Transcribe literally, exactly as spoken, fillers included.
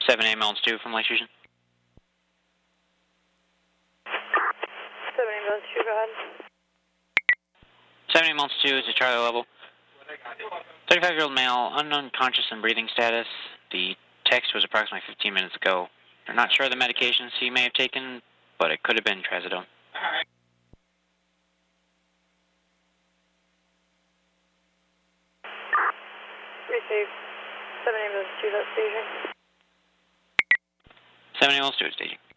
seven ambulance two from Lake Fusion. seven ambulance two, go ahead. seven ambulance two is a Charlie level. thirty-five-year-old male, unknown conscious and breathing status. The text was approximately fifteen minutes ago. They're not sure of the medications he may have taken, but it could have been trazodone. Receive. seven ambulance two, that's staging. seven ambulance two is staging.